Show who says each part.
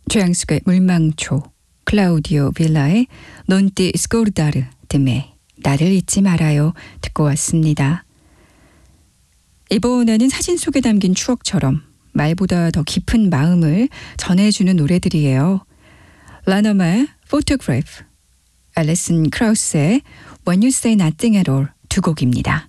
Speaker 1: 최양숙의 물망초, 클라우디오 빌라의 Non ti scordare di me, 나를 잊지 말아요 듣고 왔습니다. 이번에는 사진 속에 담긴 추억처럼 말보다 더 깊은 마음을 전해주는 노래들이에요. 라너마의 Photograph, 앨리슨 크라우스의 When You Say Nothing at All 두 곡입니다.